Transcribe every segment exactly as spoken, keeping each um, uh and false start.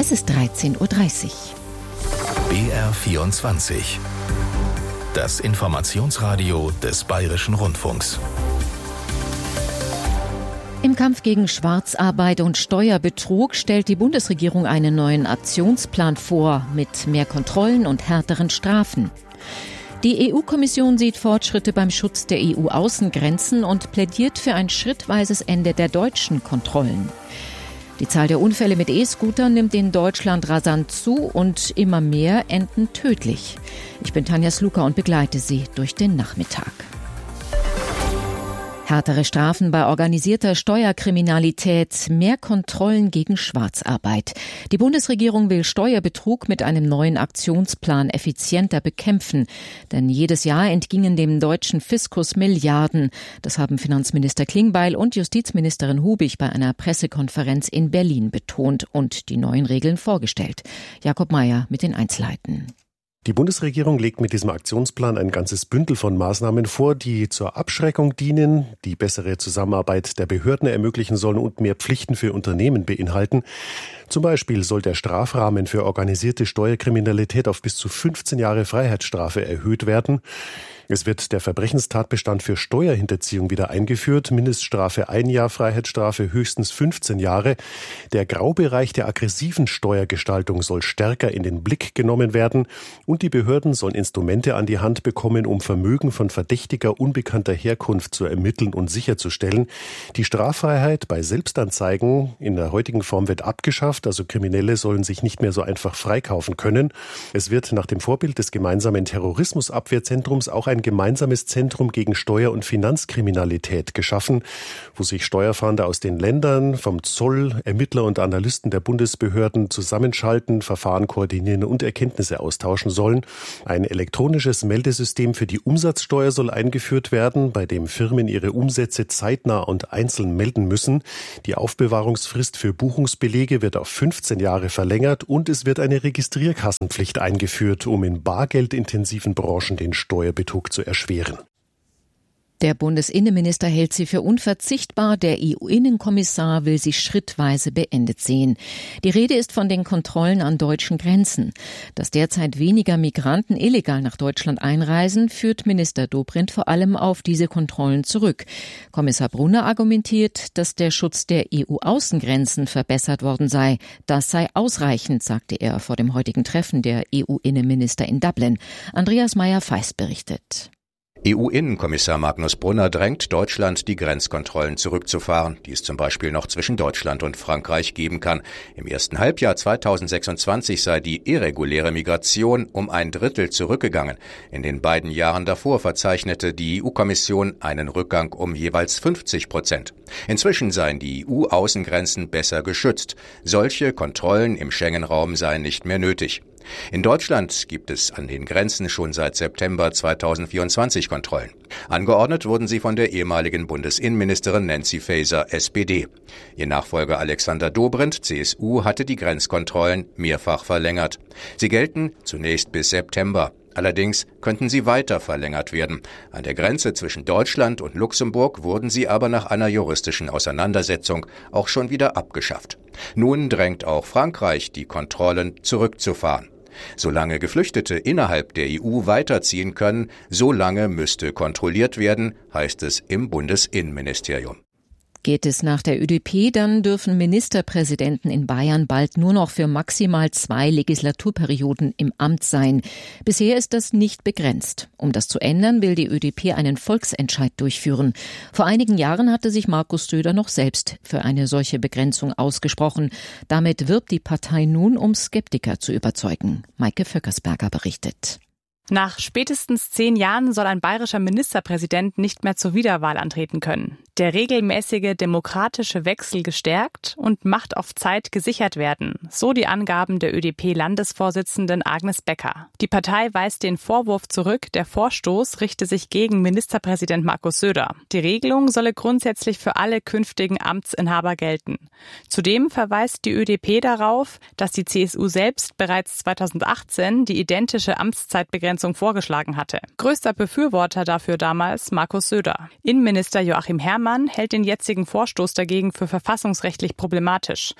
Es ist dreizehn Uhr dreißig. B R vierundzwanzig. Das Informationsradio des Bayerischen Rundfunks. Im Kampf gegen Schwarzarbeit und Steuerbetrug stellt die Bundesregierung einen neuen Aktionsplan vor, mit mehr Kontrollen und härteren Strafen. Die E U-Kommission sieht Fortschritte beim Schutz der E U-Außengrenzen und plädiert für ein schrittweises Ende der deutschen Kontrollen. Die Zahl der Unfälle mit E-Scootern nimmt in Deutschland rasant zu und immer mehr enden tödlich. Ich bin Tanja Sluka und begleite Sie durch den Nachmittag. Härtere Strafen bei organisierter Steuerkriminalität, mehr Kontrollen gegen Schwarzarbeit. Die Bundesregierung will Steuerbetrug mit einem neuen Aktionsplan effizienter bekämpfen. Denn jedes Jahr entgingen dem deutschen Fiskus Milliarden. Das haben Finanzminister Klingbeil und Justizministerin Hubig bei einer Pressekonferenz in Berlin betont und die neuen Regeln vorgestellt. Jakob Mayer mit den Einzelheiten. Die Bundesregierung legt mit diesem Aktionsplan ein ganzes Bündel von Maßnahmen vor, die zur Abschreckung dienen, die bessere Zusammenarbeit der Behörden ermöglichen sollen und mehr Pflichten für Unternehmen beinhalten. Zum Beispiel soll der Strafrahmen für organisierte Steuerkriminalität auf bis zu fünfzehn Jahre Freiheitsstrafe erhöht werden. Es wird der Verbrechenstatbestand für Steuerhinterziehung wieder eingeführt. Mindeststrafe ein Jahr, Freiheitsstrafe höchstens fünfzehn Jahre. Der Graubereich der aggressiven Steuergestaltung soll stärker in den Blick genommen werden. Und die Behörden sollen Instrumente an die Hand bekommen, um Vermögen von verdächtiger, unbekannter Herkunft zu ermitteln und sicherzustellen. Die Straffreiheit bei Selbstanzeigen in der heutigen Form wird abgeschafft. Also Kriminelle sollen sich nicht mehr so einfach freikaufen können. Es wird nach dem Vorbild des gemeinsamen Terrorismusabwehrzentrums auch ein gemeinsames Zentrum gegen Steuer- und Finanzkriminalität geschaffen, wo sich Steuerfahnder aus den Ländern, vom Zoll, Ermittler und Analysten der Bundesbehörden zusammenschalten, Verfahren koordinieren und Erkenntnisse austauschen sollen. Ein elektronisches Meldesystem für die Umsatzsteuer soll eingeführt werden, bei dem Firmen ihre Umsätze zeitnah und einzeln melden müssen. Die Aufbewahrungsfrist für Buchungsbelege wird auf fünfzehn Jahre verlängert und es wird eine Registrierkassenpflicht eingeführt, um in bargeldintensiven Branchen den Steuerbetrug zu erschweren. Der Bundesinnenminister hält sie für unverzichtbar. Der E U-Innenkommissar will sie schrittweise beendet sehen. Die Rede ist von den Kontrollen an deutschen Grenzen. Dass derzeit weniger Migranten illegal nach Deutschland einreisen, führt Minister Dobrindt vor allem auf diese Kontrollen zurück. Kommissar Brunner argumentiert, dass der Schutz der E U-Außengrenzen verbessert worden sei. Das sei ausreichend, sagte er vor dem heutigen Treffen der E U-Innenminister in Dublin. Andreas Meyer-Feist berichtet. E U-Innenkommissar Magnus Brunner drängt Deutschland, die Grenzkontrollen zurückzufahren, die es zum Beispiel noch zwischen Deutschland und Frankreich geben kann. Im ersten Halbjahr zweitausendsechsundzwanzig sei die irreguläre Migration um ein Drittel zurückgegangen. In den beiden Jahren davor verzeichnete die E U-Kommission einen Rückgang um jeweils fünfzig Prozent. Inzwischen seien die E U-Außengrenzen besser geschützt. Solche Kontrollen im Schengen-Raum seien nicht mehr nötig. In Deutschland gibt es an den Grenzen schon seit September zweitausendvierundzwanzig Kontrollen. Angeordnet wurden sie von der ehemaligen Bundesinnenministerin Nancy Faeser, S P D. Ihr Nachfolger Alexander Dobrindt, C S U, hatte die Grenzkontrollen mehrfach verlängert. Sie gelten zunächst bis September. Allerdings könnten sie weiter verlängert werden. An der Grenze zwischen Deutschland und Luxemburg wurden sie aber nach einer juristischen Auseinandersetzung auch schon wieder abgeschafft. Nun drängt auch Frankreich, die Kontrollen zurückzufahren. Solange Geflüchtete innerhalb der E U weiterziehen können, solange müsste kontrolliert werden, heißt es im Bundesinnenministerium. Geht es nach der Ö D P, dann dürfen Ministerpräsidenten in Bayern bald nur noch für maximal zwei Legislaturperioden im Amt sein. Bisher ist das nicht begrenzt. Um das zu ändern, will die Ö D P einen Volksentscheid durchführen. Vor einigen Jahren hatte sich Markus Söder noch selbst für eine solche Begrenzung ausgesprochen. Damit wirbt die Partei nun, um Skeptiker zu überzeugen. Maike Vöckersberger berichtet. Nach spätestens zehn Jahren soll ein bayerischer Ministerpräsident nicht mehr zur Wiederwahl antreten können. Der regelmäßige demokratische Wechsel gestärkt und Macht auf Zeit gesichert werden, so die Angaben der Ö D P-Landesvorsitzenden Agnes Becker. Die Partei weist den Vorwurf zurück, der Vorstoß richte sich gegen Ministerpräsident Markus Söder. Die Regelung solle grundsätzlich für alle künftigen Amtsinhaber gelten. Zudem verweist die Ö D P darauf, dass die C S U selbst bereits zweitausendachtzehn die identische Amtszeitbegrenzung vorgeschlagen hatte. Größter Befürworter dafür damals Markus Söder. Innenminister Joachim Herrmann hält den jetzigen Vorstoß dagegen für verfassungsrechtlich problematisch.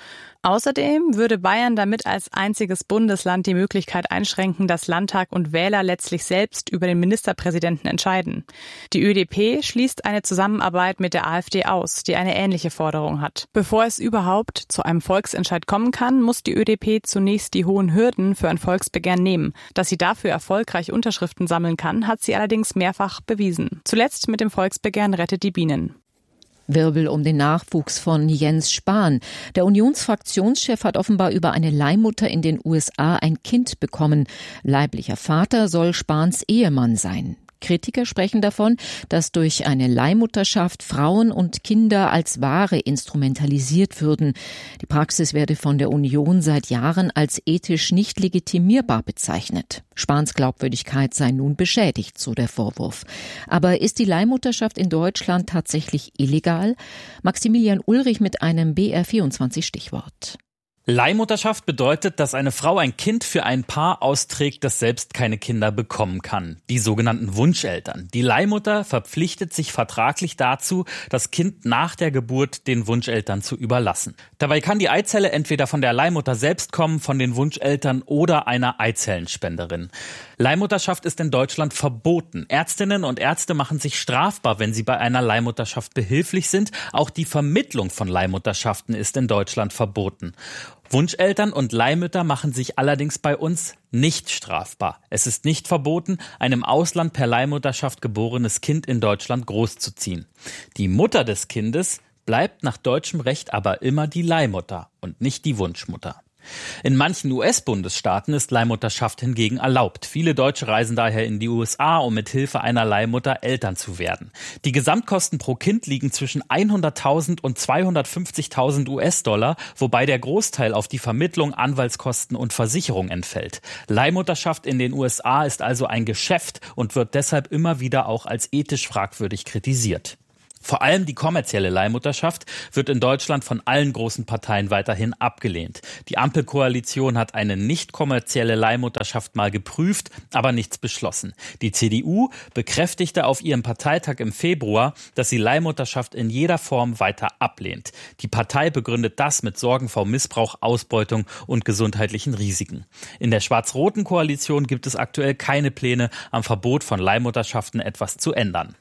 Außerdem würde Bayern damit als einziges Bundesland die Möglichkeit einschränken, dass Landtag und Wähler letztlich selbst über den Ministerpräsidenten entscheiden. Die Ö D P schließt eine Zusammenarbeit mit der AfD aus, die eine ähnliche Forderung hat. Bevor es überhaupt zu einem Volksentscheid kommen kann, muss die Ö D P zunächst die hohen Hürden für ein Volksbegehren nehmen. Dass sie dafür erfolgreich Unterschriften sammeln kann, hat sie allerdings mehrfach bewiesen. Zuletzt mit dem Volksbegehren Rettet die Bienen. Wirbel um den Nachwuchs von Jens Spahn. Der Unionsfraktionschef hat offenbar über eine Leihmutter in den U S A ein Kind bekommen. Leiblicher Vater soll Spahns Ehemann sein. Kritiker sprechen davon, dass durch eine Leihmutterschaft Frauen und Kinder als Ware instrumentalisiert würden. Die Praxis werde von der Union seit Jahren als ethisch nicht legitimierbar bezeichnet. Spahns Glaubwürdigkeit sei nun beschädigt, so der Vorwurf. Aber ist die Leihmutterschaft in Deutschland tatsächlich illegal? Maximilian Ulrich mit einem B R vierundzwanzig Stichwort. Leihmutterschaft bedeutet, dass eine Frau ein Kind für ein Paar austrägt, das selbst keine Kinder bekommen kann. Die sogenannten Wunscheltern. Die Leihmutter verpflichtet sich vertraglich dazu, das Kind nach der Geburt den Wunscheltern zu überlassen. Dabei kann die Eizelle entweder von der Leihmutter selbst kommen, von den Wunscheltern oder einer Eizellenspenderin. Leihmutterschaft ist in Deutschland verboten. Ärztinnen und Ärzte machen sich strafbar, wenn sie bei einer Leihmutterschaft behilflich sind. Auch die Vermittlung von Leihmutterschaften ist in Deutschland verboten. Wunscheltern und Leihmütter machen sich allerdings bei uns nicht strafbar. Es ist nicht verboten, ein im Ausland per Leihmutterschaft geborenes Kind in Deutschland großzuziehen. Die Mutter des Kindes bleibt nach deutschem Recht aber immer die Leihmutter und nicht die Wunschmutter. In manchen U S-Bundesstaaten ist Leihmutterschaft hingegen erlaubt. Viele Deutsche reisen daher in die U S A, um mit Hilfe einer Leihmutter Eltern zu werden. Die Gesamtkosten pro Kind liegen zwischen hunderttausend und zweihundertfünfzigtausend U S-Dollar, wobei der Großteil auf die Vermittlung, Anwaltskosten und Versicherung entfällt. Leihmutterschaft in den U S A ist also ein Geschäft und wird deshalb immer wieder auch als ethisch fragwürdig kritisiert. Vor allem die kommerzielle Leihmutterschaft wird in Deutschland von allen großen Parteien weiterhin abgelehnt. Die Ampelkoalition hat eine nicht kommerzielle Leihmutterschaft mal geprüft, aber nichts beschlossen. Die C D U bekräftigte auf ihrem Parteitag im Februar, dass sie Leihmutterschaft in jeder Form weiter ablehnt. Die Partei begründet das mit Sorgen vor Missbrauch, Ausbeutung und gesundheitlichen Risiken. In der schwarz-roten Koalition gibt es aktuell keine Pläne, am Verbot von Leihmutterschaften etwas zu ändern.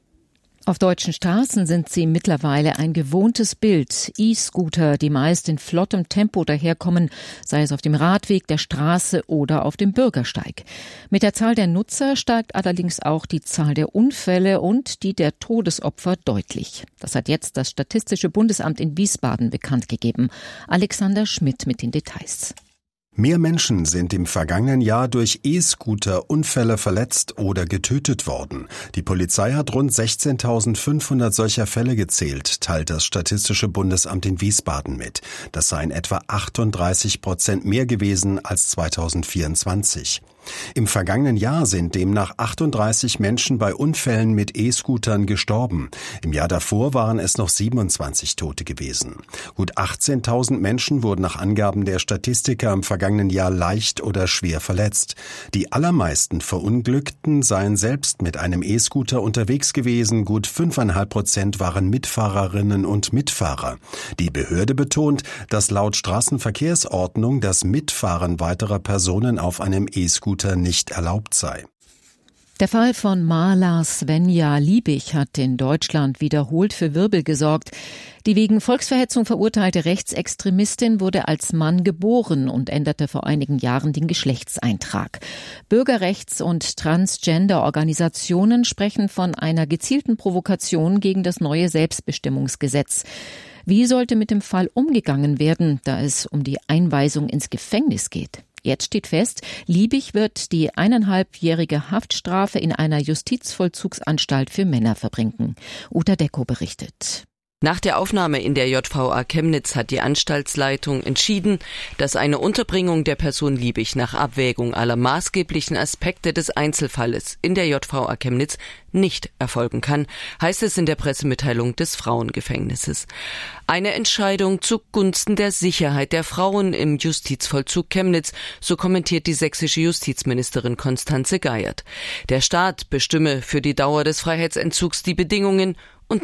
Auf deutschen Straßen sind sie mittlerweile ein gewohntes Bild. E-Scooter, die meist in flottem Tempo daherkommen, sei es auf dem Radweg, der Straße oder auf dem Bürgersteig. Mit der Zahl der Nutzer steigt allerdings auch die Zahl der Unfälle und die der Todesopfer deutlich. Das hat jetzt das Statistische Bundesamt in Wiesbaden bekannt gegeben. Alexander Schmidt mit den Details. Mehr Menschen sind im vergangenen Jahr durch E-Scooter-Unfälle verletzt oder getötet worden. Die Polizei hat rund sechzehntausendfünfhundert solcher Fälle gezählt, teilt das Statistische Bundesamt in Wiesbaden mit. Das seien etwa achtunddreißig Prozent mehr gewesen als zweitausendvierundzwanzig. Im vergangenen Jahr sind demnach achtunddreißig Menschen bei Unfällen mit E-Scootern gestorben. Im Jahr davor waren es noch siebenundzwanzig Tote gewesen. Gut achtzehntausend Menschen wurden nach Angaben der Statistiker im vergangenen Jahr leicht oder schwer verletzt. Die allermeisten Verunglückten seien selbst mit einem E-Scooter unterwegs gewesen. Gut fünfeinhalb Prozent waren Mitfahrerinnen und Mitfahrer. Die Behörde betont, dass laut Straßenverkehrsordnung das Mitfahren weiterer Personen auf einem E-Scooter nicht erlaubt sei. Der Fall von Marla Svenja Liebig hat in Deutschland wiederholt für Wirbel gesorgt. Die wegen Volksverhetzung verurteilte Rechtsextremistin wurde als Mann geboren und änderte vor einigen Jahren den Geschlechtseintrag. Bürgerrechts- und Transgender-Organisationen sprechen von einer gezielten Provokation gegen das neue Selbstbestimmungsgesetz. Wie sollte mit dem Fall umgegangen werden, da es um die Einweisung ins Gefängnis geht? Jetzt steht fest, Liebig wird die eineinhalbjährige Haftstrafe in einer Justizvollzugsanstalt für Männer verbringen. Uta Decko berichtet. Nach der Aufnahme in der J V A Chemnitz hat die Anstaltsleitung entschieden, dass eine Unterbringung der Person Liebig nach Abwägung aller maßgeblichen Aspekte des Einzelfalles in der J V A Chemnitz nicht erfolgen kann, heißt es in der Pressemitteilung des Frauengefängnisses. Eine Entscheidung zugunsten der Sicherheit der Frauen im Justizvollzug Chemnitz, so kommentiert die sächsische Justizministerin Constanze Geiert. Der Staat bestimme für die Dauer des Freiheitsentzugs die Bedingungen und nicht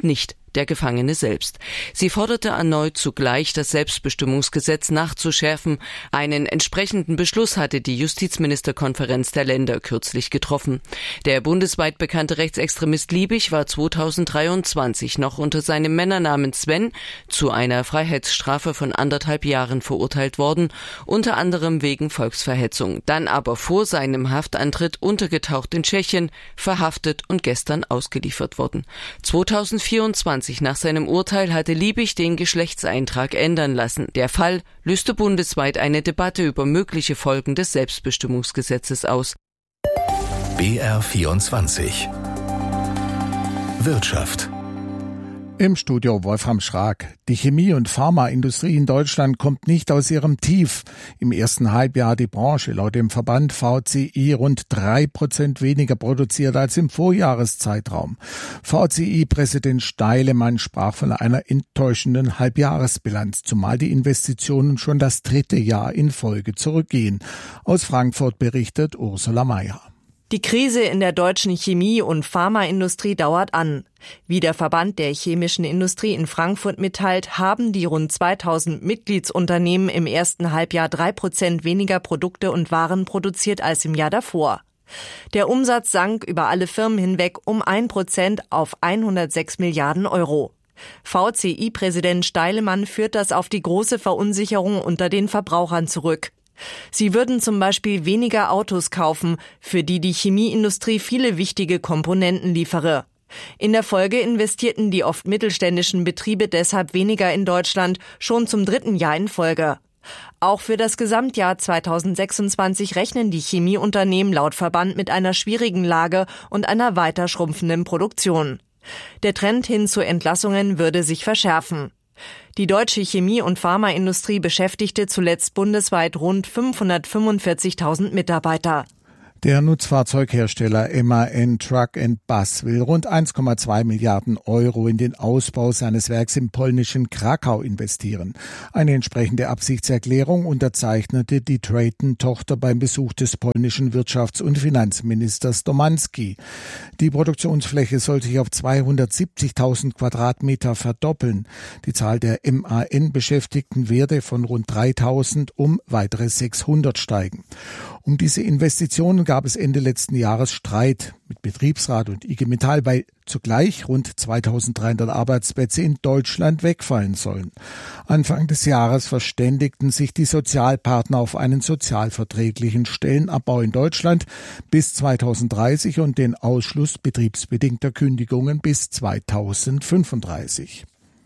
der Gefangene selbst. Sie forderte erneut zugleich, das Selbstbestimmungsgesetz nachzuschärfen. Einen entsprechenden Beschluss hatte die Justizministerkonferenz der Länder kürzlich getroffen. Der bundesweit bekannte Rechtsextremist Liebig war zweitausenddreiundzwanzig noch unter seinem Männernamen Sven zu einer Freiheitsstrafe von anderthalb Jahren verurteilt worden, unter anderem wegen Volksverhetzung, dann aber vor seinem Haftantritt untergetaucht in Tschechien, verhaftet und gestern ausgeliefert worden. zweitausendvierundzwanzig nach seinem Urteil hatte Liebig den Geschlechtseintrag ändern lassen. Der Fall löste bundesweit eine Debatte über mögliche Folgen des Selbstbestimmungsgesetzes aus. B R vierundzwanzig Wirtschaft. Im Studio Wolfram Schrag. Die Chemie- und Pharmaindustrie in Deutschland kommt nicht aus ihrem Tief. Im ersten Halbjahr hat die Branche laut dem Verband V C I rund drei Prozent weniger produziert als im Vorjahreszeitraum. V C I-Präsident Steilemann sprach von einer enttäuschenden Halbjahresbilanz, zumal die Investitionen schon das dritte Jahr in Folge zurückgehen. Aus Frankfurt berichtet Ursula Mayer. Die Krise in der deutschen Chemie- und Pharmaindustrie dauert an. Wie der Verband der chemischen Industrie in Frankfurt mitteilt, haben die rund zweitausend Mitgliedsunternehmen im ersten Halbjahr drei Prozent weniger Produkte und Waren produziert als im Jahr davor. Der Umsatz sank über alle Firmen hinweg um ein Prozent auf hundertsechs Milliarden Euro. V C I-Präsident Steilemann führt das auf die große Verunsicherung unter den Verbrauchern zurück. Sie würden zum Beispiel weniger Autos kaufen, für die die Chemieindustrie viele wichtige Komponenten liefere. In der Folge investierten die oft mittelständischen Betriebe deshalb weniger in Deutschland, schon zum dritten Jahr in Folge. Auch für das Gesamtjahr zweitausendsechsundzwanzig rechnen die Chemieunternehmen laut Verband mit einer schwierigen Lage und einer weiter schrumpfenden Produktion. Der Trend hin zu Entlassungen würde sich verschärfen. Die deutsche Chemie- und Pharmaindustrie beschäftigte zuletzt bundesweit rund fünfhundertfünfundvierzigtausend Mitarbeiter. Der Nutzfahrzeughersteller M A N Truck and Bus will rund eins Komma zwei Milliarden Euro in den Ausbau seines Werks im polnischen Krakau investieren. Eine entsprechende Absichtserklärung unterzeichnete die Traton-Tochter beim Besuch des polnischen Wirtschafts- und Finanzministers Domanski. Die Produktionsfläche soll sich auf zweihundertsiebzigtausend Quadratmeter verdoppeln. Die Zahl der M A N-Beschäftigten werde von rund dreitausend um weitere sechshundert steigen. Um diese Investitionen gab es Ende letzten Jahres Streit mit Betriebsrat und I G Metall, weil zugleich rund zweitausenddreihundert Arbeitsplätze in Deutschland wegfallen sollen. Anfang des Jahres verständigten sich die Sozialpartner auf einen sozialverträglichen Stellenabbau in Deutschland bis zweitausenddreißig und den Ausschluss betriebsbedingter Kündigungen bis zweitausendfünfunddreißig.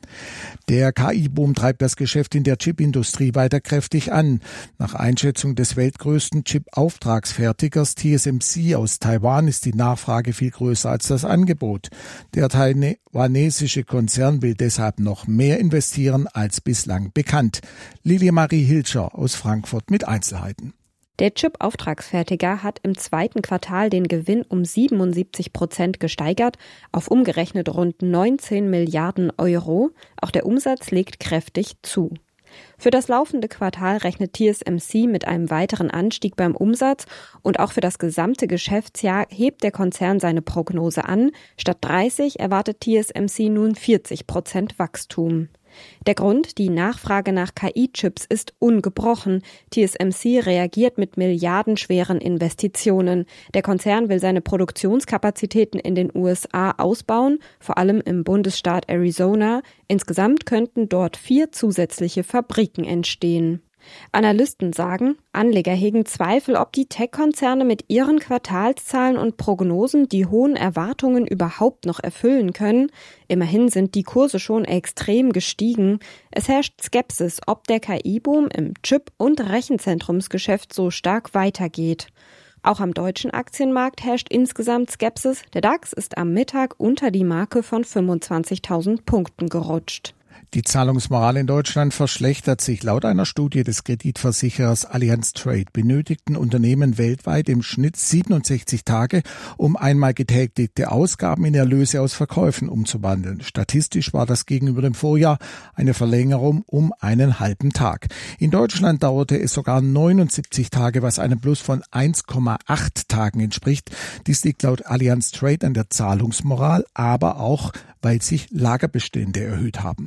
Der K I-Boom treibt das Geschäft in der Chipindustrie weiter kräftig an. Nach Einschätzung des weltgrößten Chip-Auftragsfertigers T S M C aus Taiwan ist die Nachfrage viel größer als das Angebot. Der taiwanesische Konzern will deshalb noch mehr investieren als bislang bekannt. Lilia Marie Hilscher aus Frankfurt mit Einzelheiten. Der Chip-Auftragsfertiger hat im zweiten Quartal den Gewinn um siebenundsiebzig Prozent gesteigert, auf umgerechnet rund neunzehn Milliarden Euro. Auch der Umsatz legt kräftig zu. Für das laufende Quartal rechnet T S M C mit einem weiteren Anstieg beim Umsatz und auch für das gesamte Geschäftsjahr hebt der Konzern seine Prognose an. Statt dreißig erwartet T S M C nun vierzig Prozent Wachstum. Der Grund, die Nachfrage nach K I-Chips ist ungebrochen. T S M C reagiert mit milliardenschweren Investitionen. Der Konzern will seine Produktionskapazitäten in den U S A ausbauen, vor allem im Bundesstaat Arizona. Insgesamt könnten dort vier zusätzliche Fabriken entstehen. Analysten sagen, Anleger hegen Zweifel, ob die Tech-Konzerne mit ihren Quartalszahlen und Prognosen die hohen Erwartungen überhaupt noch erfüllen können. Immerhin sind die Kurse schon extrem gestiegen. Es herrscht Skepsis, ob der K I-Boom im Chip- und Rechenzentrumsgeschäft so stark weitergeht. Auch am deutschen Aktienmarkt herrscht insgesamt Skepsis. Der DAX ist am Mittag unter die Marke von fünfundzwanzigtausend Punkten gerutscht. Die Zahlungsmoral in Deutschland verschlechtert sich. Laut einer Studie des Kreditversicherers Allianz Trade benötigten Unternehmen weltweit im Schnitt siebenundsechzig Tage, um einmal getätigte Ausgaben in Erlöse aus Verkäufen umzuwandeln. Statistisch war das gegenüber dem Vorjahr eine Verlängerung um einen halben Tag. In Deutschland dauerte es sogar neunundsiebzig Tage, was einem Plus von eins Komma acht Tagen entspricht. Dies liegt laut Allianz Trade an der Zahlungsmoral, aber auch weil sich Lagerbestände erhöht haben.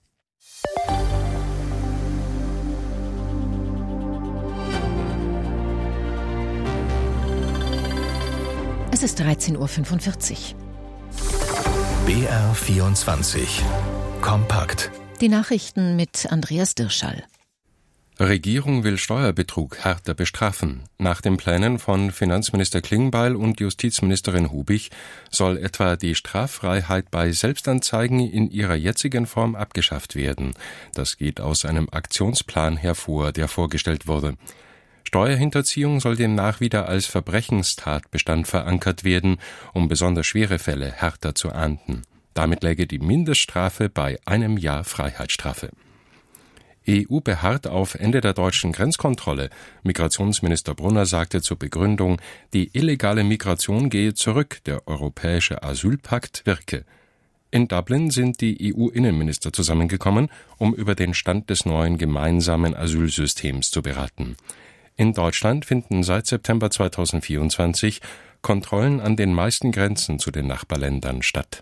Es ist dreizehn Uhr fünfundvierzig. B R vierundzwanzig. Kompakt. Die Nachrichten mit Andreas Dirschall. Regierung will Steuerbetrug härter bestrafen. Nach den Plänen von Finanzminister Klingbeil und Justizministerin Hubich soll etwa die Straffreiheit bei Selbstanzeigen in ihrer jetzigen Form abgeschafft werden. Das geht aus einem Aktionsplan hervor, der vorgestellt wurde. Steuerhinterziehung soll demnach wieder als Verbrechenstatbestand verankert werden, um besonders schwere Fälle härter zu ahnden. Damit läge die Mindeststrafe bei einem Jahr Freiheitsstrafe. E U beharrt auf Ende der deutschen Grenzkontrolle. Migrationsminister Brunner sagte zur Begründung, die illegale Migration gehe zurück, der europäische Asylpakt wirke. In Dublin sind die E U-Innenminister zusammengekommen, um über den Stand des neuen gemeinsamen Asylsystems zu beraten. In Deutschland finden seit September zweitausendvierundzwanzig Kontrollen an den meisten Grenzen zu den Nachbarländern statt.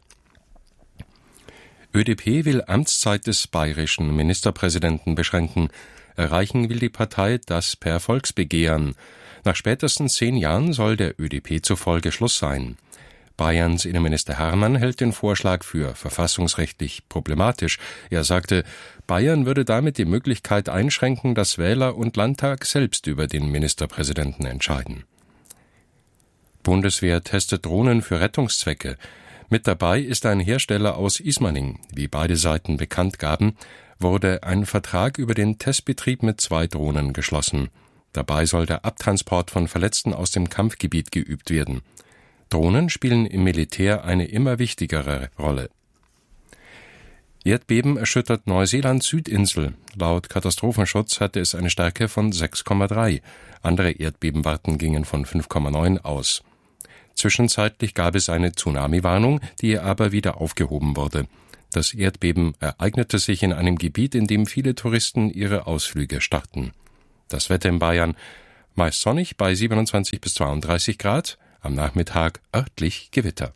Ö D P will Amtszeit des bayerischen Ministerpräsidenten beschränken. Erreichen will die Partei das per Volksbegehren. Nach spätestens zehn Jahren soll der Ö D P zufolge Schluss sein. Bayerns Innenminister Hermann hält den Vorschlag für verfassungsrechtlich problematisch. Er sagte, Bayern würde damit die Möglichkeit einschränken, dass Wähler und Landtag selbst über den Ministerpräsidenten entscheiden. Bundeswehr testet Drohnen für Rettungszwecke. Mit dabei ist ein Hersteller aus Ismaning. Wie beide Seiten bekannt gaben, wurde ein Vertrag über den Testbetrieb mit zwei Drohnen geschlossen. Dabei soll der Abtransport von Verletzten aus dem Kampfgebiet geübt werden. Drohnen spielen im Militär eine immer wichtigere Rolle. Erdbeben erschüttert Neuseelands Südinsel. Laut Katastrophenschutz hatte es eine Stärke von sechs Komma drei. Andere Erdbebenwarten gingen von fünf Komma neun aus. Zwischenzeitlich gab es eine Tsunami-Warnung, die aber wieder aufgehoben wurde. Das Erdbeben ereignete sich in einem Gebiet, in dem viele Touristen ihre Ausflüge starten. Das Wetter in Bayern: meist sonnig bei siebenundzwanzig bis zweiunddreißig Grad, am Nachmittag örtlich Gewitter.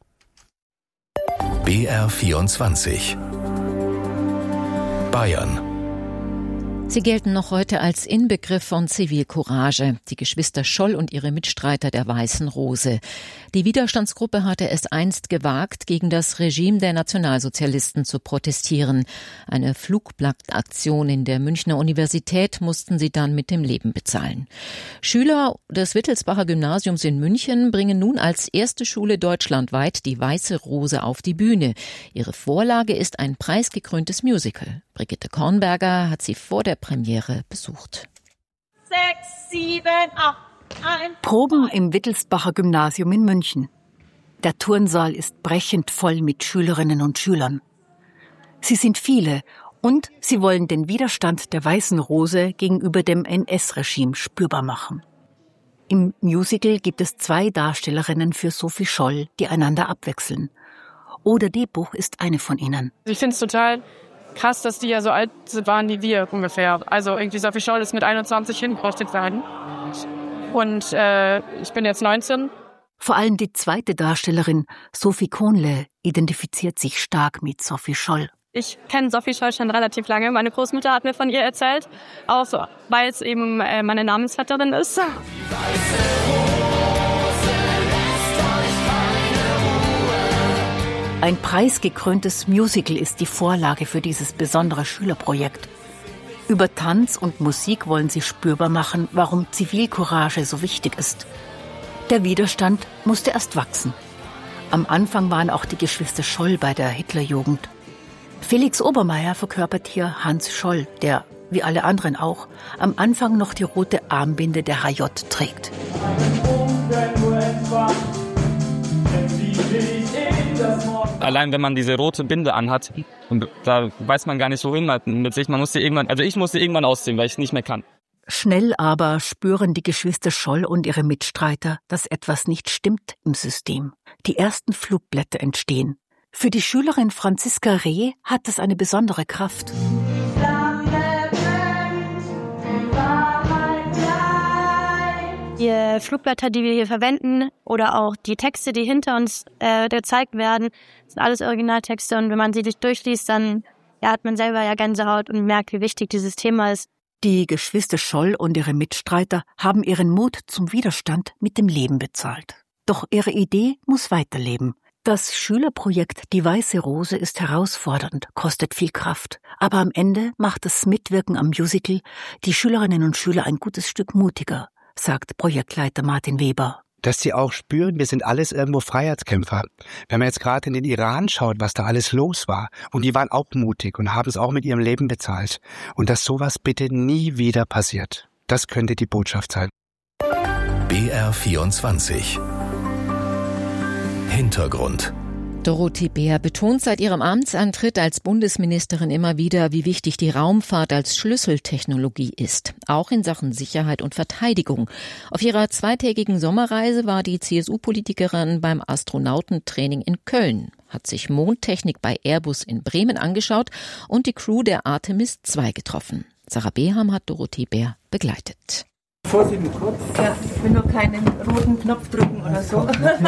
B R vierundzwanzig. Bayern. Sie gelten noch heute als Inbegriff von Zivilcourage, die Geschwister Scholl und ihre Mitstreiter der Weißen Rose. Die Widerstandsgruppe hatte es einst gewagt, gegen das Regime der Nationalsozialisten zu protestieren. Eine Flugblattaktion in der Münchner Universität mussten sie dann mit dem Leben bezahlen. Schüler des Wittelsbacher Gymnasiums in München bringen nun als erste Schule deutschlandweit die Weiße Rose auf die Bühne. Ihre Vorlage ist ein preisgekröntes Musical. Brigitte Kornberger hat sie vor der Premiere besucht. Sechs, sieben, acht, ein. Proben im Wittelsbacher Gymnasium in München. Der Turnsaal ist brechend voll mit Schülerinnen und Schülern. Sie sind viele und sie wollen den Widerstand der Weißen Rose gegenüber dem N S-Regime spürbar machen. Im Musical gibt es zwei Darstellerinnen für Sophie Scholl, die einander abwechseln. Oda Debuch ist eine von ihnen. Ich finde es total krass, dass die ja so alt waren wie wir ungefähr. Also irgendwie Sophie Scholl ist mit einundzwanzig hingerichtet worden. Und äh, ich bin jetzt neunzehn. Vor allem die zweite Darstellerin, Sophie Kohnle, identifiziert sich stark mit Sophie Scholl. Ich kenne Sophie Scholl schon relativ lange. Meine Großmutter hat mir von ihr erzählt, auch weil es eben äh, meine Namensvetterin ist. Ein preisgekröntes Musical ist die Vorlage für dieses besondere Schülerprojekt. Über Tanz und Musik wollen sie spürbar machen, warum Zivilcourage so wichtig ist. Der Widerstand musste erst wachsen. Am Anfang waren auch die Geschwister Scholl bei der Hitlerjugend. Felix Obermeier verkörpert hier Hans Scholl, der, wie alle anderen auch, am Anfang noch die rote Armbinde der H J trägt. Allein wenn man diese rote Binde anhat, und da weiß man gar nicht, wohin man mit sich. Man musste irgendwann, also ich musste irgendwann ausziehen, weil ich es nicht mehr kann. Schnell aber spüren die Geschwister Scholl und ihre Mitstreiter, dass etwas nicht stimmt im System. Die ersten Flugblätter entstehen. Für die Schülerin Franziska Reh hat das eine besondere Kraft. Die Flugblätter, die wir hier verwenden oder auch die Texte, die hinter uns äh, gezeigt werden, sind alles Originaltexte. Und wenn man sie durchliest, dann ja, hat man selber ja Gänsehaut und merkt, wie wichtig dieses Thema ist. Die Geschwister Scholl und ihre Mitstreiter haben ihren Mut zum Widerstand mit dem Leben bezahlt. Doch ihre Idee muss weiterleben. Das Schülerprojekt Die Weiße Rose ist herausfordernd, kostet viel Kraft. Aber am Ende macht das Mitwirken am Musical die Schülerinnen und Schüler ein gutes Stück mutiger, sagt Projektleiter Martin Weber. Dass sie auch spüren, wir sind alles irgendwo Freiheitskämpfer. Wenn man jetzt gerade in den Iran schaut, was da alles los war, und die waren auch mutig und haben es auch mit ihrem Leben bezahlt. Und dass sowas bitte nie wieder passiert. Das könnte die Botschaft sein. B R vierundzwanzig Hintergrund. Dorothee Bär betont seit ihrem Amtsantritt als Bundesministerin immer wieder, wie wichtig die Raumfahrt als Schlüsseltechnologie ist, auch in Sachen Sicherheit und Verteidigung. Auf ihrer zweitägigen Sommerreise war die C S U-Politikerin beim Astronautentraining in Köln, hat sich Mondtechnik bei Airbus in Bremen angeschaut und die Crew der Artemis zwei getroffen. Sarah Beham hat Dorothee Bär begleitet. Vorsicht mit Kopf. Ja, ich will nur keinen roten Knopf drücken oder so.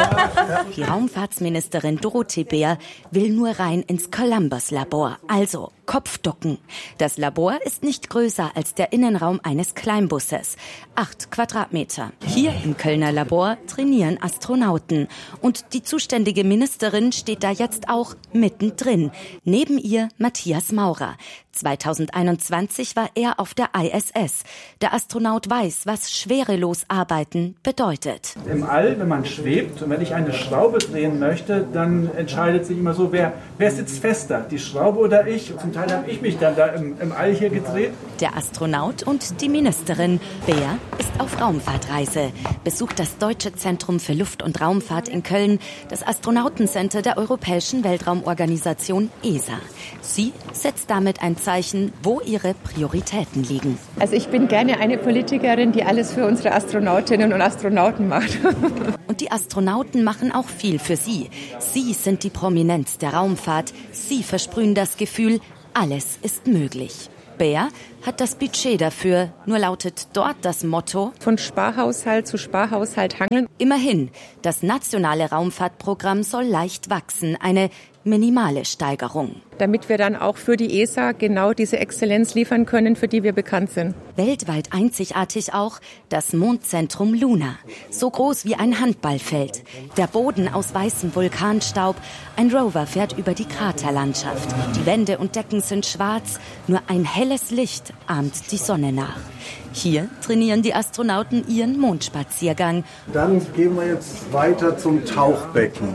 Die Raumfahrtsministerin Dorothee Bär will nur rein ins Columbus-Labor, also Kopfducken. Das Labor ist nicht größer als der Innenraum eines Kleinbusses. Acht Quadratmeter. Hier im Kölner Labor trainieren Astronauten. Und die zuständige Ministerin steht da jetzt auch mittendrin. Neben ihr Matthias Maurer. zweitausendeinundzwanzig war er auf der I S S. Der Astronaut weiß, was schwerelos arbeiten bedeutet. Im All, wenn man schwebt und wenn ich eine Schraube drehen möchte, dann entscheidet sich immer so, wer, wer sitzt fester, die Schraube oder ich. Zum Teil habe ich mich dann da im, im All hier gedreht. Der Astronaut und die Ministerin. Bär ist auf Raumfahrtreise, besucht das Deutsche Zentrum für Luft- und Raumfahrt in Köln, das Astronautencenter der Europäischen Weltraumorganisation E S A. Sie setzt damit ein Zeichen, wo ihre Prioritäten liegen. Also ich bin gerne eine Politikerin, die alles für unsere Astronautinnen und Astronauten macht. Und die Astronauten machen auch viel für sie. Sie sind die Prominenz der Raumfahrt. Sie versprühen das Gefühl, alles ist möglich. Bär hat das Budget dafür, nur lautet dort das Motto: Von Sparhaushalt zu Sparhaushalt hangeln. Immerhin, das nationale Raumfahrtprogramm soll leicht wachsen, eine minimale Steigerung. Damit wir dann auch für die E S A genau diese Exzellenz liefern können, für die wir bekannt sind. Weltweit einzigartig auch das Mondzentrum Luna. So groß wie ein Handballfeld. Der Boden aus weißem Vulkanstaub. Ein Rover fährt über die Kraterlandschaft. Die Wände und Decken sind schwarz. Nur ein helles Licht ahmt die Sonne nach. Hier trainieren die Astronauten ihren Mondspaziergang. Dann gehen wir jetzt weiter zum Tauchbecken.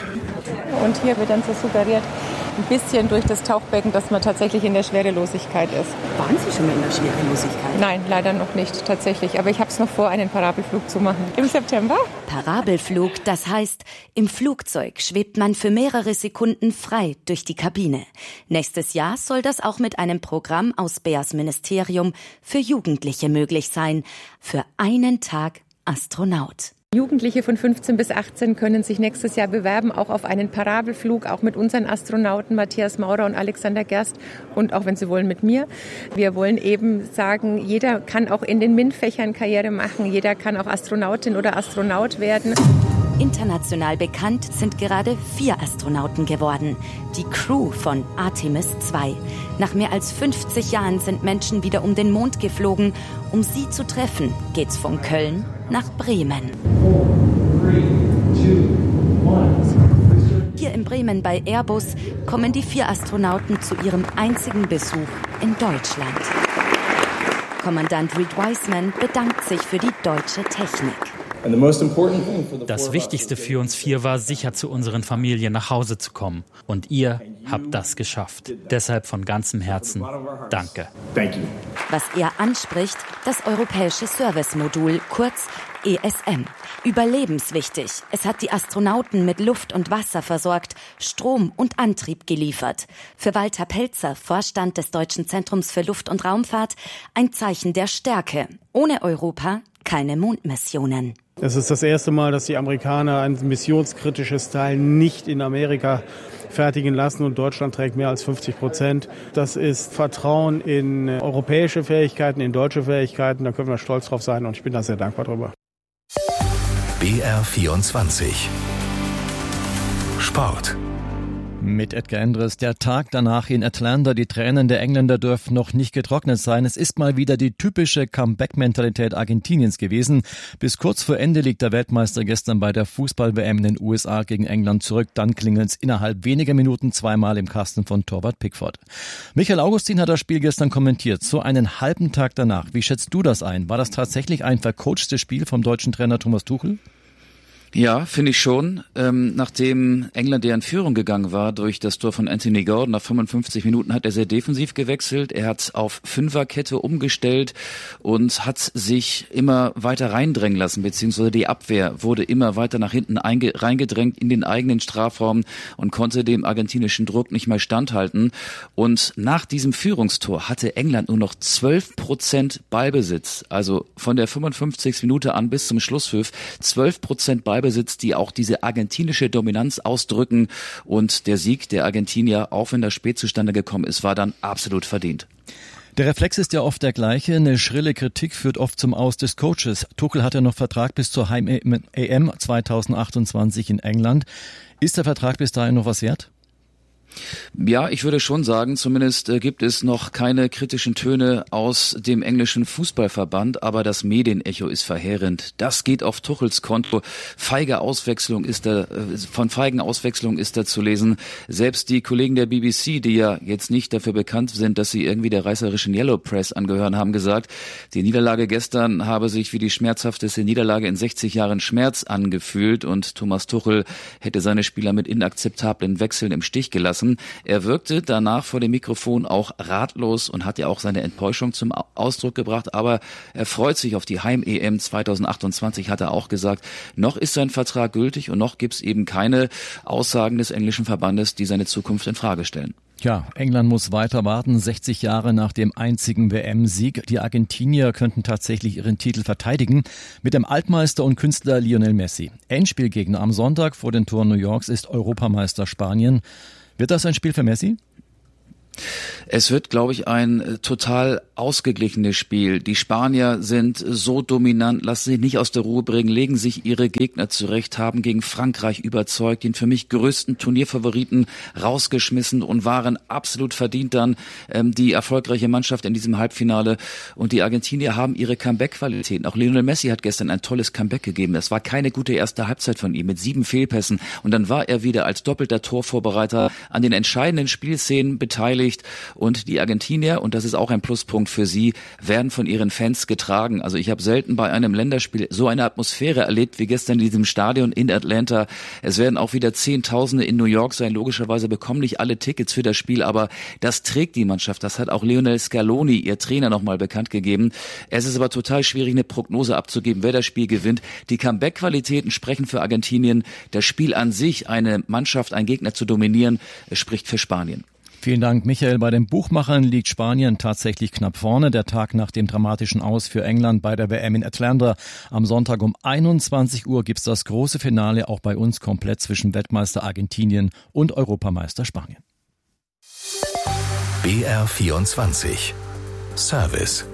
Und hier wird dann so suggeriert, ein bisschen durch das Tauchbecken, dass man tatsächlich in der Schwerelosigkeit ist. Waren Sie schon mal in der Schwerelosigkeit? Nein, leider noch nicht tatsächlich. Aber ich habe es noch vor, einen Parabelflug zu machen. Im September. Parabelflug, das heißt, im Flugzeug schwebt man für mehrere Sekunden frei durch die Kabine. Nächstes Jahr soll das auch mit einem Programm aus Bärs Ministerium für Jugendliche möglich sein. Für einen Tag Astronaut. Jugendliche von fünfzehn bis achtzehn können sich nächstes Jahr bewerben, auch auf einen Parabelflug, auch mit unseren Astronauten Matthias Maurer und Alexander Gerst und auch, wenn sie wollen, mit mir. Wir wollen eben sagen, jeder kann auch in den MINT-Fächern Karriere machen, jeder kann auch Astronautin oder Astronaut werden. International bekannt sind gerade vier Astronauten geworden. Die Crew von Artemis zwei. Nach mehr als fünfzig Jahren sind Menschen wieder um den Mond geflogen. Um sie zu treffen, geht's von Köln nach Bremen. Hier in Bremen bei Airbus kommen die vier Astronauten zu ihrem einzigen Besuch in Deutschland. Kommandant Reed Wiseman bedankt sich für die deutsche Technik. Das Wichtigste für uns vier war, sicher zu unseren Familien nach Hause zu kommen. Und ihr habt das geschafft. Deshalb von ganzem Herzen danke. Was er anspricht, das europäische Servicemodul, kurz E S M. Überlebenswichtig. Es hat die Astronauten mit Luft und Wasser versorgt, Strom und Antrieb geliefert. Für Walter Pelzer, Vorstand des Deutschen Zentrums für Luft- und Raumfahrt, ein Zeichen der Stärke. Ohne Europa keine Mondmissionen. Es ist das erste Mal, dass die Amerikaner ein missionskritisches Teil nicht in Amerika fertigen lassen und Deutschland trägt mehr als fünfzig Prozent. Das ist Vertrauen in europäische Fähigkeiten, in deutsche Fähigkeiten. Da können wir stolz drauf sein und ich bin da sehr dankbar drüber. B R vierundzwanzig. Sport. Mit Edgar Endres. Der Tag danach in Atlanta. Die Tränen der Engländer dürfen noch nicht getrocknet sein. Es ist mal wieder die typische Comeback-Mentalität Argentiniens gewesen. Bis kurz vor Ende liegt der Weltmeister gestern bei der Fußball-W M in den U S A gegen England zurück. Dann klingelt's innerhalb weniger Minuten zweimal im Kasten von Torwart Pickford. Michael Augustin hat das Spiel gestern kommentiert. So einen halben Tag danach. Wie schätzt du das ein? War das tatsächlich ein vercoachtes Spiel vom deutschen Trainer Thomas Tuchel? Ja, finde ich schon. Ähm, nachdem England ja in Führung gegangen war durch das Tor von Anthony Gordon, nach fünfundfünfzig Minuten hat er sehr defensiv gewechselt. Er hat auf Fünferkette umgestellt und hat sich immer weiter reindrängen lassen, beziehungsweise die Abwehr wurde immer weiter nach hinten einge- reingedrängt in den eigenen Strafraum und konnte dem argentinischen Druck nicht mehr standhalten. Und nach diesem Führungstor hatte England nur noch zwölf Prozent Ballbesitz. Also von der fünfundfünfzigsten Minute an bis zum Schlusspfiff zwölf Prozent Ballbesitz. Besitz, die auch diese argentinische Dominanz ausdrücken, und der Sieg der Argentinier, auch wenn das spät zustande gekommen ist, war dann absolut verdient. Der Reflex ist ja oft der gleiche. Eine schrille Kritik führt oft zum Aus des Coaches. Tuchel hat ja noch Vertrag bis zur Heim-E M zweitausendachtundzwanzig in England. Ist der Vertrag bis dahin noch was wert? Ja, ich würde schon sagen, zumindest äh, gibt es noch keine kritischen Töne aus dem englischen Fußballverband, aber das Medienecho ist verheerend. Das geht auf Tuchels Konto. Feige Auswechslung ist da, äh, von feigen Auswechslungen ist da zu lesen. Selbst die Kollegen der B B C, die ja jetzt nicht dafür bekannt sind, dass sie irgendwie der reißerischen Yellow Press angehören, haben gesagt, die Niederlage gestern habe sich wie die schmerzhafteste Niederlage in sechzig Jahren Schmerz angefühlt, und Thomas Tuchel hätte seine Spieler mit inakzeptablen Wechseln im Stich gelassen. Er wirkte danach vor dem Mikrofon auch ratlos und hat ja auch seine Enttäuschung zum Ausdruck gebracht, aber er freut sich auf die Heim-E M zweitausendachtundzwanzig, hat er auch gesagt. Noch ist sein Vertrag gültig und noch gibt es eben keine Aussagen des englischen Verbandes, die seine Zukunft in Frage stellen. Ja, England muss weiter warten, sechzig Jahre nach dem einzigen W M-Sieg. Die Argentinier könnten tatsächlich ihren Titel verteidigen mit dem Altmeister und Künstler Lionel Messi. Endspielgegner am Sonntag vor den Toren New Yorks ist Europameister Spanien. Wird das ein Spiel für Messi? Es wird, glaube ich, ein total ausgeglichenes Spiel. Die Spanier sind so dominant, lassen sich nicht aus der Ruhe bringen, legen sich ihre Gegner zurecht, haben gegen Frankreich überzeugt, den für mich größten Turnierfavoriten rausgeschmissen und waren absolut verdient dann ähm, die erfolgreiche Mannschaft in diesem Halbfinale. Und die Argentinier haben ihre Comeback-Qualitäten. Auch Lionel Messi hat gestern ein tolles Comeback gegeben. Es war keine gute erste Halbzeit von ihm mit sieben Fehlpässen. Und dann war er wieder als doppelter Torvorbereiter an den entscheidenden Spielszenen beteiligt. Und die Argentinier, und das ist auch ein Pluspunkt für sie, werden von ihren Fans getragen. Also ich habe selten bei einem Länderspiel so eine Atmosphäre erlebt wie gestern in diesem Stadion in Atlanta. Es werden auch wieder Zehntausende in New York sein. Logischerweise bekommen nicht alle Tickets für das Spiel, aber das trägt die Mannschaft. Das hat auch Lionel Scaloni, ihr Trainer, nochmal bekannt gegeben. Es ist aber total schwierig, eine Prognose abzugeben, wer das Spiel gewinnt. Die Comeback-Qualitäten sprechen für Argentinien. Das Spiel an sich, eine Mannschaft, einen Gegner zu dominieren, spricht für Spanien. Vielen Dank, Michael. Bei den Buchmachern liegt Spanien tatsächlich knapp vorne. Der Tag nach dem dramatischen Aus für England bei der W M in Atlanta. Am Sonntag um einundzwanzig Uhr gibt's das große Finale auch bei uns komplett zwischen Weltmeister Argentinien und Europameister Spanien. B R vierundzwanzig. Service.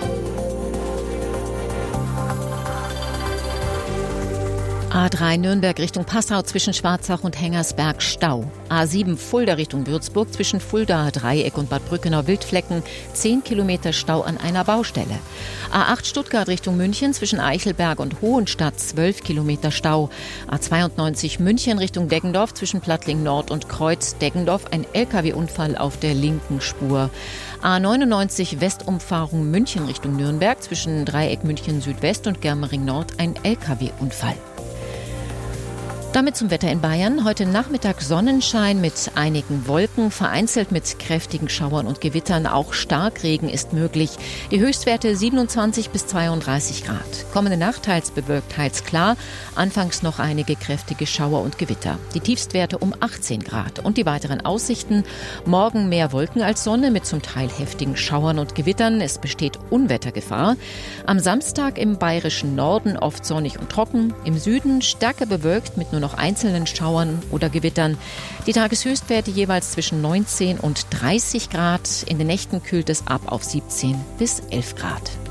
A drei Nürnberg Richtung Passau zwischen Schwarzach und Hengersberg Stau. A sieben Fulda Richtung Würzburg zwischen Fulda Dreieck und Bad Brückenau Wildflecken zehn Kilometer Stau an einer Baustelle. A acht Stuttgart Richtung München zwischen Eichelberg und Hohenstadt zwölf Kilometer Stau. A zweiundneunzig München Richtung Deggendorf zwischen Plattling Nord und Kreuz Deggendorf ein L K W-Unfall auf der linken Spur. A neunundneunzig Westumfahrung München Richtung Nürnberg zwischen Dreieck München Südwest und Germering Nord ein L K W-Unfall. Damit zum Wetter in Bayern. Heute Nachmittag Sonnenschein mit einigen Wolken, vereinzelt mit kräftigen Schauern und Gewittern. Auch Starkregen ist möglich. Die Höchstwerte siebenundzwanzig bis zweiunddreißig Grad. Kommende Nacht teils bewölkt, teils klar. Anfangs noch einige kräftige Schauer und Gewitter. Die Tiefstwerte um achtzehn Grad. Und die weiteren Aussichten. Morgen mehr Wolken als Sonne mit zum Teil heftigen Schauern und Gewittern. Es besteht Unwettergefahr. Am Samstag im bayerischen Norden oft sonnig und trocken. Im Süden stärker bewölkt mit nur noch noch einzelnen Schauern oder Gewittern. Die Tageshöchstwerte jeweils zwischen neunzehn und dreißig Grad. In den Nächten kühlt es ab auf siebzehn bis elf Grad.